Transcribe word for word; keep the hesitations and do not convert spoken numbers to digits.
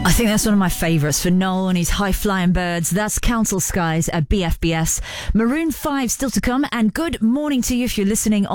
I think that's one of my favourites for Noel and his High Flying Birds. That's Council Skies at B F B S. Maroon five still to come, and good morning to you if you're listening on